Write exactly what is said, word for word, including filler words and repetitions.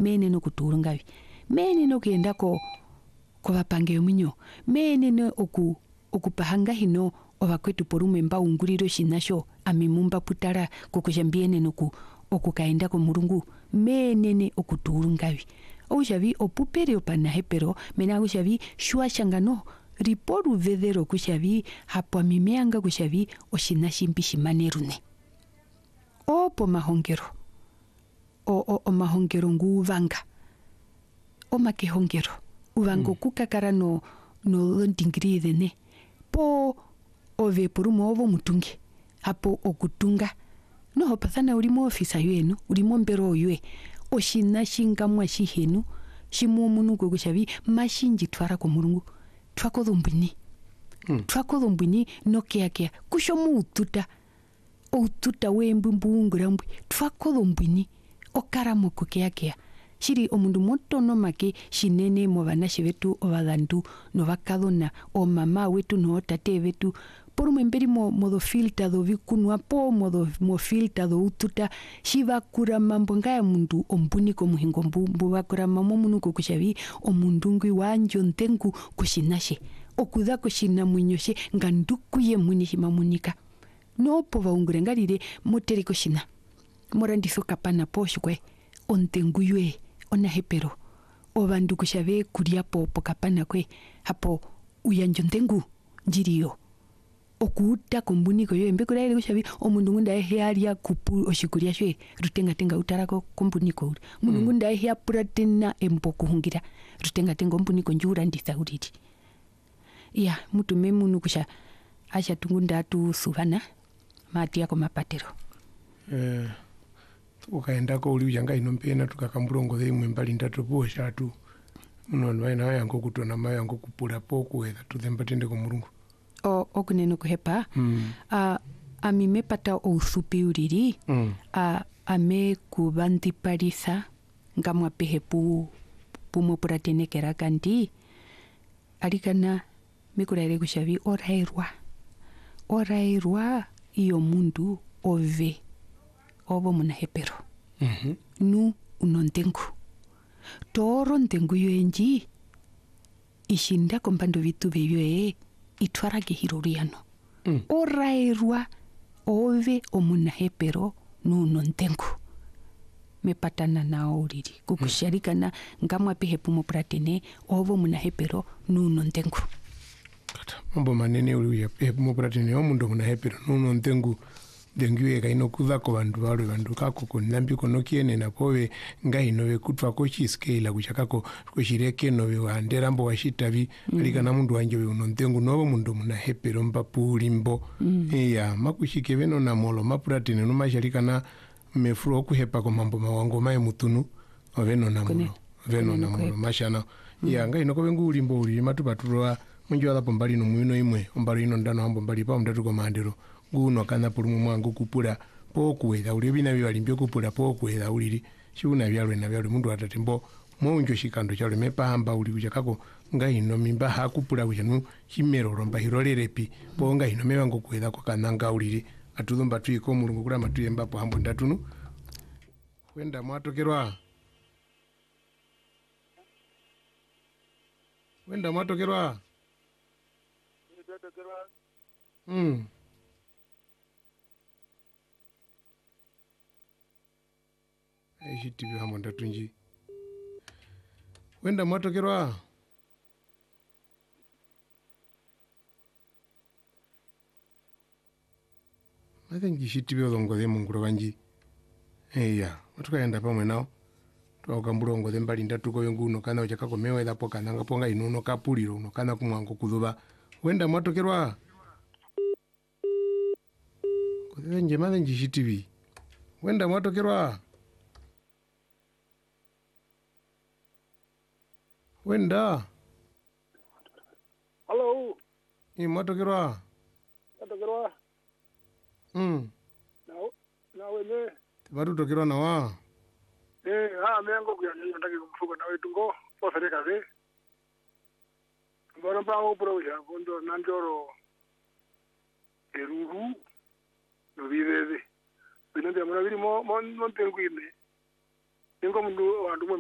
menene okuturungavi menene okuyenda ko kovapange yominyo menene oku okupahanga hino ovakwetu porumwe mbaungulile oshinasho amimumba putala kokosha mbienene oku okukaenda komulungu menene okuturungavi okushavi opupere opanahepero mena kushavi shuashangano ripo luvedhero kushavi hapo mimeanga kushavi oshina shimbi shimanerune opo mahongero o, o, omahongero nguuvanga omakehongero uvanga mm. okukakara no no ndingiri dhene po ove porumwe ovo mutunge hapo okutunga noho pathana ulimo ofisa yenu ulimo mbero yue oshina shingamwa shihenu shimu munugo kushavi mashinji twara ko mulungu twakodhombwini mm. twakodhombwini nokeakea kushomu ututa ututa wembumbuungurambwi twakodhombwini okaramoko keakea shiri omundu motono make shinene movanashe vetu ovadhandu novakadhona omama wetu nootate vetu porumwe mberi mo modo filta do vikunwa po modo mo filta do ututa shivakura mambo ngaya mundu ombuniko muhingo mbumbu vakura mamo munuko kushavi omundu ngwi wanjo ntengu kushinashe okuza kushina mwinyoshe ngandukuye mwini shimamunika nopo vaungure ngalire moteri kushina morandiso kapana poshkwe ontengu yue ona hepero ovandu kushave kuria po pokapana kwe hapo uyanjo ntengu njiriyo okuuta kombuniko yo embe kuraire kushavi omundu ngunda ehiaria kupu oshikuria shwe rutenga tenga utarako kombuniko uri mundu mm. ngunda ehia puratena embo kuhungira rutenga tenga ombuniko njura ndithauriri ya mutu memunu kusha asha tungunda tu suvana matia ko mapatero eh ukaenda ko uli yanga inompena tukakamburongo ze imwe mbali ndatu po shatu muno ndwaina yango kutona mayango kupula po kuweza tuzembatende ko mulungu o okuneno kuhepa mm. a amime pata outhupi uriri mm. a ame kuvandiparisa ngamwa pehepu pumo puratenekera kandi alikana mikuraire kushavi orairwa orairwa iyo mundu ove ovo muna hepero mm-hmm. nu unontengu toro ntengu yoenji ishinda kompando vitu vevyoe itwarage hiroriano mm. orairwa ove omuna hepero nu unontengu mepatana nao uriri kukusharikana mm. ngamwa pehepu mopratene ovo muna hepero nu unontengu kata mambo manene uli ya pehepu mopratene omundu muna hepero nu unontengu dengiwe kaino kuvako vandu valwe vandu kako konambi konokiene na pove ngaino vekutwa kochi scale kuchakako koshireke no wanderambo washitavi mm. alika na mundu wanje we unontengu novo mundu muna hepero mpapulimbo mm. ya makushike veno na molo mapratene no masharika na mefuro okuhepa ko mambo mawango mae mutunu oveno na molo veno na molo mashana mm. ya ngaino ko vengu ulimbo uli matupatulwa munjo ala pombali no muino imwe ombali ino ndano hambo mbali pa mndatu ko mandero guno kana pulumu mwangu kupula pokuweza uli bina byo alimbyo kupula pokuweza uliri shuna byalwe na byalwe mundu atatembo monjo shikando cyalwe mepahamba uli kujakako ngaino mimba hakupula kujanu chimeroro mba hirolerepi po ngaino mebango kuweza ko kananga uliri atuzumba twiko mulungu kula matuye mbapo hambo ndatunu wenda mwatokerwa wenda mwatokerwa mm eshitibi hambo ndatunji wenda mwatokerwa mathengi shitibi olongoze munguro banji eya matukaenda pamwe nao twakambulongoze mbali ndatuko yonguno kana ochakako mewela po kananga ponga inuno kapuliro uno kana kumwango kuzuba wenda mwatokerwa kuzenje mathengi shitibi wenda mwatokerwa wenda hello ni mwatokerwa mwatokerwa mm nao nawe ne batutokerwa na wa eh ha mengo kuyanya ndaki kumfuko nawe tungo posereka ze ngoro pa opro ya bondo nandoro eruru no viveze bino ndia mona biri mo mo ntenguine ningo mundu wandu